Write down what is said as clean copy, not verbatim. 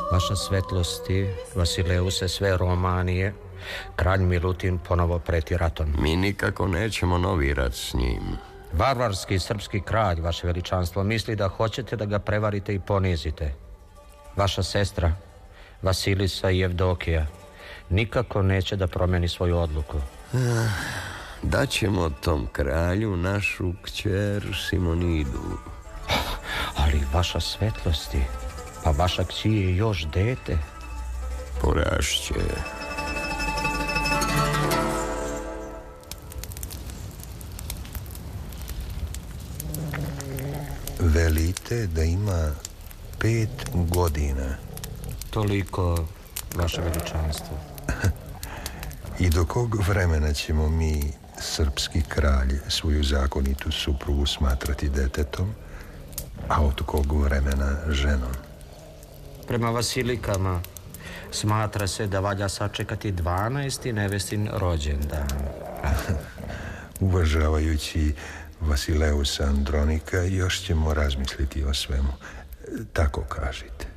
Vaša svetlosti, Vasileuse, sve Romanije, kralj Milutin ponovo preti ratom. Mi nikako nećemo novi rat s njim. Varvarski srpski kralj, vaše veličanstvo, misli da hoćete da ga prevarite i ponizite. Vaša sestra, Vasilisa i Evdokija, nikako neće da promeni svoju odluku. Daćemo tom kralju našu kćer Simonidu. Ali vaša svetlosti, pa vaša kći je još dete. Porašće. Velite da ima 5 godina. Toliko, vaše veličanstvo. I do kog vremena ćemo mi, srpski kralj, svoju zakonitu suprugu smatrati detetom, a od kog vremena ženom? Prema Vasilikama smatra se da valja sačekati 12. nevestin rođendan. Uvažavajući Vasileusa Andronika, još ćemo razmisliti o svemu. Tako kažite.